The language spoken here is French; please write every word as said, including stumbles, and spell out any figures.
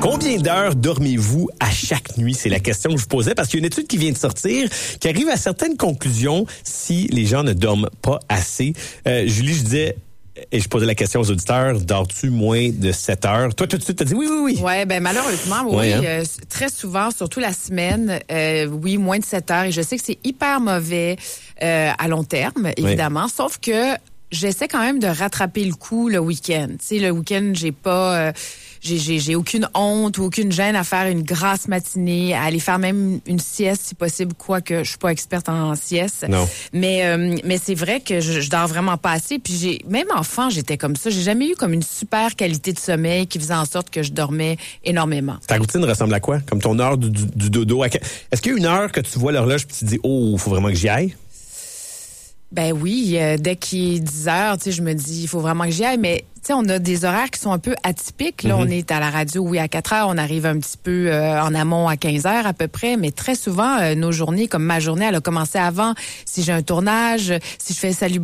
Combien d'heures dormez-vous à chaque nuit? C'est la question que je vous posais parce qu'il y a une étude qui vient de sortir qui arrive à certaines conclusions si les gens ne dorment pas assez. Euh, Julie, je disais... Et je posais la question aux auditeurs, dors-tu moins de sept heures? Toi, tout de suite, t'as dit oui, oui, oui. Oui, ben malheureusement, oui. Ouais, hein? euh, très souvent, surtout la semaine, euh, oui, moins de sept heures. Et je sais que c'est hyper mauvais euh, à long terme, évidemment. Ouais. Sauf que j'essaie quand même de rattraper le coup le week-end. Tu sais, le week-end, j'ai pas... Euh, J'ai, j'ai, j'ai aucune honte ou aucune gêne à faire une grasse matinée, à aller faire même une sieste si possible, quoique je suis pas experte en sieste. Non. Mais euh, mais c'est vrai que je, je dors vraiment pas assez. Puis j'ai même enfant, j'étais comme ça. J'ai jamais eu comme une super qualité de sommeil qui faisait en sorte que je dormais énormément. Ta routine ressemble à quoi? Comme ton heure du, du, du dodo? Est-ce qu'il y a une heure que tu vois l'horloge puis tu te dis « Oh, il faut vraiment que j'y aille ». Ben oui, euh, dès qu'il est dix heures, tu sais, je me dis, il faut vraiment que j'y aille. Mais, tu sais, on a des horaires qui sont un peu atypiques. Là, mm-hmm. On est à la radio, oui, à quatre heures. On arrive un petit peu euh, en amont à quinze heures à peu près. Mais très souvent, euh, nos journées, comme ma journée, elle a commencé avant. Si j'ai un tournage, si je fais Salut